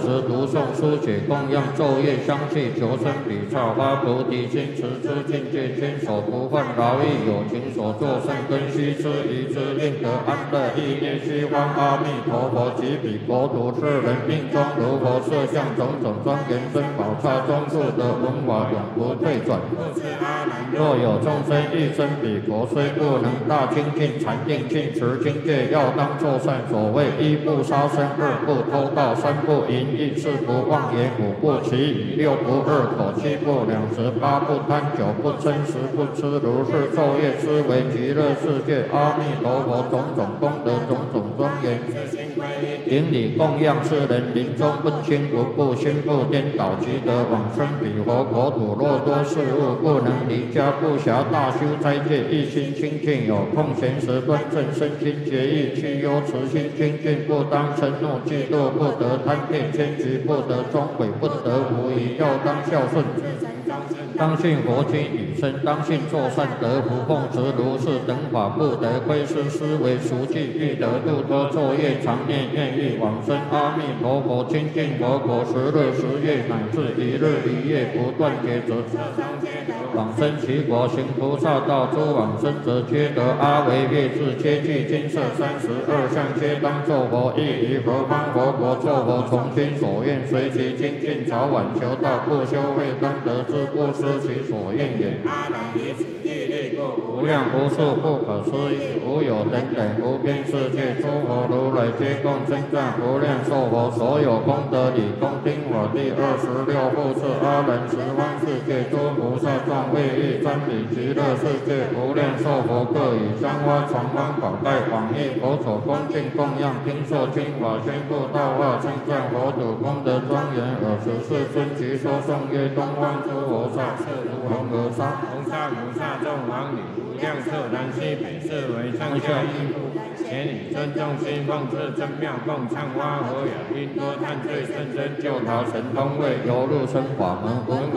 持、读诵、书写、供养、昼夜相继、求生比刹、发菩提心、持之境界、坚守不犯劳役、有情所作善根须知一知，令得安乐意念虚妄。阿弥陀佛，及彼国土世人命中如佛设相种种庄严珍宝刹中住得文法永不退转。若有众生欲生彼国，虽不能大精进、禅定、净持、境界，要当作善。所谓一不杀生，二不偷盗，三不淫逸，四不妄言，五不绮语，六不二口，七不两舌，八不贪酒，不嗔食，不吃如是昼夜思维极乐世界。阿弥陀佛，种种功德，种种庄严，顶礼供养世人，临终不轻不怖，心不颠倒，即得往生彼佛国土。若多事物不能离家，不暇大修斋戒，一心清净，有空闲时端正身心节义，去忧慈心精进，不当嗔怒嫉妒，不得贪恋迁居，不得终毁，不得无疑，要当孝顺。当信佛经语声，当信作善得福，奉持如是等法，不得亏失，思维熟记，欲得度脱昼夜常念，愿欲往生阿弥陀佛清净佛国，10日10夜乃至1日1夜不断皆得往生其国。行菩萨道，诸往生者皆得阿惟越致，皆具金色32相，皆当作佛。亦于何方佛国作佛，从心所愿，随其精进，早晚求道，不修慧当得之，不失其所愿也。无量无数不可思议，无有等等无边世界，诸佛如来皆共称赞无量寿佛，所有功德理恭听我第26复次阿人十方世界诸菩萨众为欲瞻彼极乐世界无量寿佛，各以香花传方宝盖往诣佛所恭敬供养，听说经法宣布道化，称赞佛祖功德庄严。尔时世尊即说颂曰：东方诸菩萨是如恒河沙，红沙菩萨众王女，无量色南西北，是为上下异父。且你尊重心奉至真妙共唱花和雅音多叹最甚深，救逃神通位，游入生法门，闻